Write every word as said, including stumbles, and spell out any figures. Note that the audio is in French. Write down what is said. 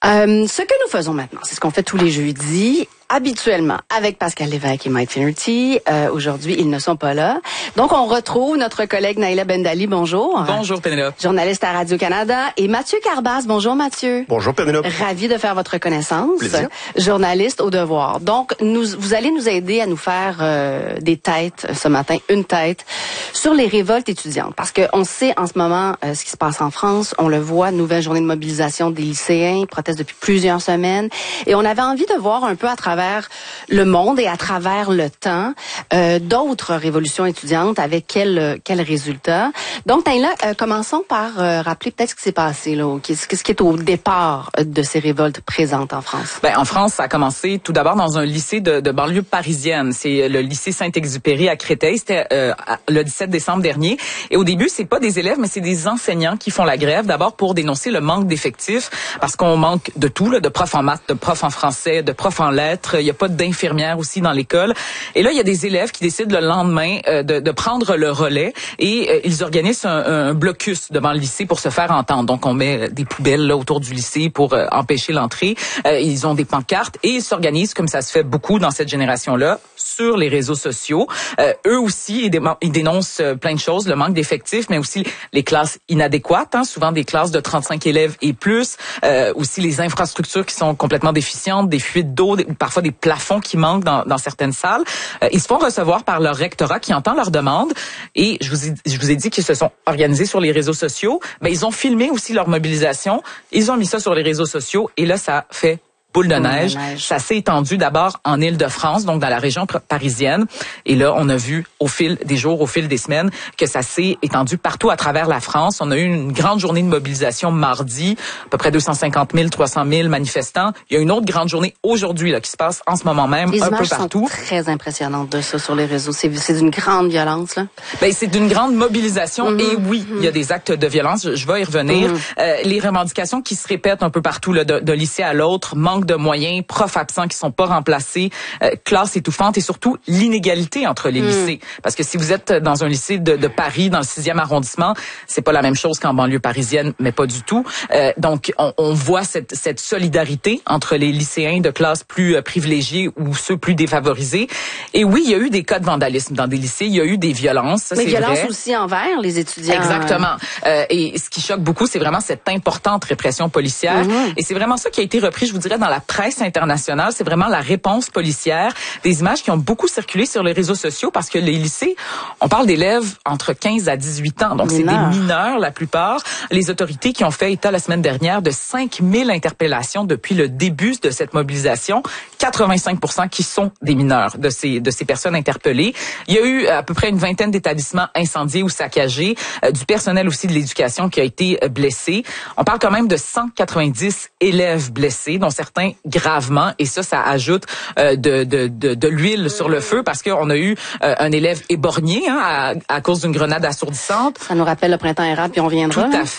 Euh, ce que nous faisons maintenant, c'est ce qu'on fait tous les jeudis, habituellement, avec Pascal Lévesque et Mike Finnerty. Euh, aujourd'hui, ils ne sont pas là. Donc, on retrouve notre collègue Naïla Bendali. Bonjour. Bonjour, Pénélope. Journaliste à Radio-Canada. Et Mathieu Carbas. Bonjour, Mathieu. Bonjour, Pénélope. Ravi de faire votre connaissance. Plaisir. Journaliste au devoir. Donc, nous, vous allez nous aider à nous faire euh, des têtes ce matin, une tête, sur les révoltes étudiantes. Parce qu'on sait en ce moment euh, ce qui se passe en France. On le voit, nouvelle journée de mobilisation des lycéens, ils protestent depuis plusieurs semaines. Et on avait envie de voir un peu à travers le monde et à travers le temps euh, d'autres révolutions étudiantes avec quels quel résultats. Donc, Naïla, euh, commençons par euh, rappeler peut-être ce qui s'est passé, là, qu'est-ce qui est au départ de ces révoltes présentes en France. Ben, en France, ça a commencé tout d'abord dans un lycée de, de banlieue parisienne. C'est le lycée Saint-Exupéry à Créteil. C'était euh, le dix-sept décembre dernier. Et au début, c'est pas des élèves, mais c'est des enseignants qui font la grève. D'abord pour dénoncer le manque d'effectifs, parce qu'on manque de tout, là, de profs en maths, de profs en français, de profs en lettres. Il n'y a pas d'infirmières aussi dans l'école. Et là, il y a des élèves qui décident le lendemain euh, de, de prendre le relais et euh, ils organisent un, un blocus devant le lycée pour se faire entendre. Donc, on met des poubelles là, autour du lycée pour euh, empêcher l'entrée. Euh, ils ont des pancartes et ils s'organisent, comme ça se fait beaucoup dans cette génération-là, sur les réseaux sociaux. Euh, eux aussi, ils, dé- ils dénoncent euh, plein de choses, le manque d'effectifs, mais aussi les classes inadéquates, hein, souvent des classes de trente-cinq élèves et plus. Euh, aussi les infrastructures qui sont complètement déficientes, des fuites d'eau, des, parfois des plafonds qui manquent dans, dans certaines salles. Euh, ils se font recevoir par leur rectorat qui entend leurs demandes. Et je vous ai, je vous ai dit qu'ils se sont organisés sur les réseaux sociaux. Ben, ils ont filmé aussi leur mobilisation. Ils ont mis ça sur les réseaux sociaux. Et là, ça fait boule de neige. de neige. Ça s'est étendu d'abord en Île-de-France, donc dans la région parisienne. Et là, on a vu au fil des jours, au fil des semaines, que ça s'est étendu partout à travers la France. On a eu une grande journée de mobilisation mardi, à peu près deux cent cinquante mille, trois cent mille manifestants. Il y a une autre grande journée aujourd'hui là qui se passe en ce moment même, les un peu partout. Les images sont très impressionnantes de ça sur les réseaux. C'est, c'est d'une grande violence, là. Ben, c'est d'une grande mobilisation. Mm-hmm. Et oui, il mm-hmm. y a des actes de violence. Je, je vais y revenir. Mm-hmm. Euh, les revendications qui se répètent un peu partout, là, de, de lycée à l'autre, manque de moyens, profs absents qui sont pas remplacés, euh, classes étouffantes et surtout l'inégalité entre les mm. lycées. Parce que si vous êtes dans un lycée de, de Paris, dans le sixième arrondissement, c'est pas la même chose qu'en banlieue parisienne, mais pas du tout. Euh, donc, on, on voit cette, cette solidarité entre les lycéens de classes plus euh, privilégiées ou ceux plus défavorisés. Et oui, il y a eu des cas de vandalisme dans des lycées, il y a eu des violences, ça, mais c'est violences vrai. aussi envers les étudiants. Exactement. Euh, et ce qui choque beaucoup, c'est vraiment cette importante répression policière. Mm-hmm. Et c'est vraiment ça qui a été repris, je vous dirais, dans la presse internationale. C'est vraiment la réponse policière. Des images qui ont beaucoup circulé sur les réseaux sociaux parce que les lycées, on parle d'élèves entre quinze à dix-huit ans. Donc, mineurs. C'est des mineurs, la plupart. Les autorités qui ont fait état la semaine dernière de cinq mille interpellations depuis le début de cette mobilisation. quatre-vingt-cinq pour cent qui sont des mineurs de ces, de ces personnes interpellées. Il y a eu à peu près une vingtaine d'établissements incendiés ou saccagés, euh, du personnel aussi de l'éducation qui a été blessé. On parle quand même de cent quatre-vingt-dix élèves blessés, dont certains gravement. Et ça, ça ajoute euh, de, de, de, de l'huile sur le feu parce qu'on a eu euh, un élève éborgné hein, à, à cause d'une grenade assourdissante. Ça nous rappelle le printemps érable, puis on viendra. Tout à hein? fait.